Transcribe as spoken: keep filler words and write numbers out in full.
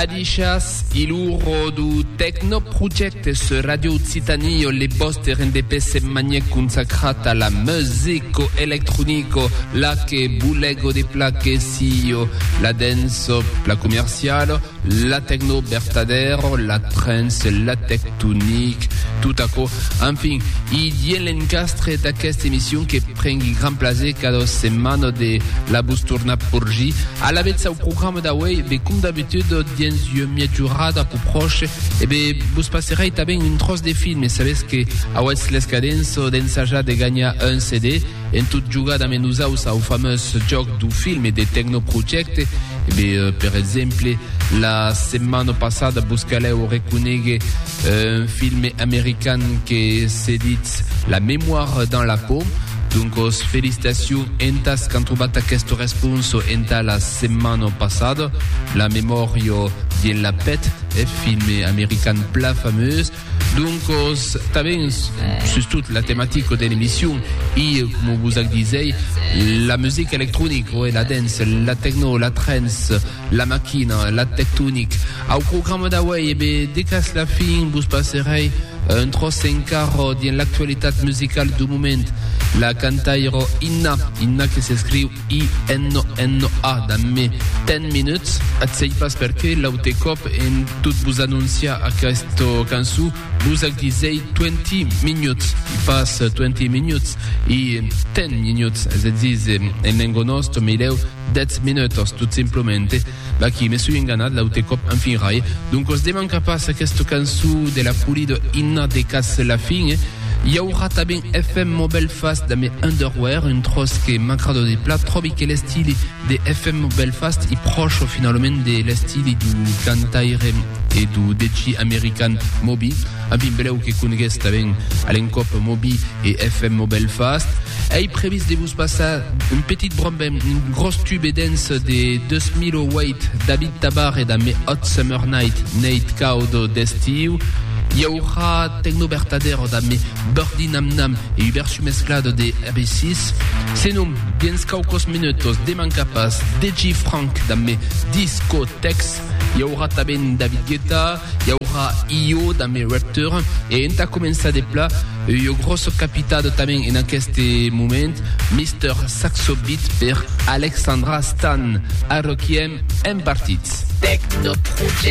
Adixas, iluro du Techno Project su Radio Occitanie, le vostre rendepesse maniac consacrate alla musico elettronico, la che bulego de plaque sio, la dance, la commerciale, la techno bertadero, la trance, la tectonique, tout à coup. Enfin, il y a l'encastre d'aquesta émission qui prend grand plaisir cada setmana de la busturna porgi. À la vez au programme d'Away, mais comme d'habitude, dins une miniaturada pour proche, et bien, vous passerez também une trosse de film, et savez que a West l'escadenso d'ensajar de gagner un C D, en toute jugada menusa au fameux joc du film et des Techno Project, et bien, per exemple, la semaine passée, vous allez reconnaître un film américain qui se dit La mémoire dans la paume. Donc, os félicitations entas quand trobat aquesta responso enta la setmana passada. La memoria de la pète, un film américain pla fameux. Donc, os, também, surtout la thématique de l'émission, et, comme vous le disiez, la musique électronique, la dance, la techno, la trance, la machine, la tectonique. Au programme d'Away, eh bien, dès qu'à la fin, vous passerez un trosse encara dans l'actualité musicale du moment. La cantairo Inna, Inna che si scrive I N N A dans mes dix minutes. Et pas parce que l'autocop en tout vous annoncia à cette cançon, vous disait vingt minutes. Il passe vingt minutes et dix minutes. C'est-à-dire, en langue nostre, mais il est dix minutes, tout simplement. Bah, qui me suis engagé, l'autocop en fin raille. Donc, on se demande pas cette cançon de la poulie de Inna de casse la fin. Il y aura também F M Mobile Fast dans mes underwear, une trosse qui manquera de plat, trovi que le style de F M Mobile Fast est proche finalement de le style du cantaire et du D J américain Moby. Un peu beleu que connaisse também à l'encop Moby et F M Mobile Fast. Et il prévise de vous passer une petite brombe, une grosse tube dance de deux mille huit, David Tabar et dans mes Hot Summer Night, Nate Caudo d'Estiu. Il y aura Techno Bertadero dans mes Birdie Nam Nam et Ubersu Mesclado de A B six. C'est nous, bien scaucos minutos, de Mancapas, D J Frank dans mes Discotex. Il y aura também David Guetta, il y aura I O dans mes Raptors. Et on a commencé des plats, il y a grosso capitado também en aquest moment, mister Saxo Beat per Alexandra Stan, a Requiem en partits. Techno Project.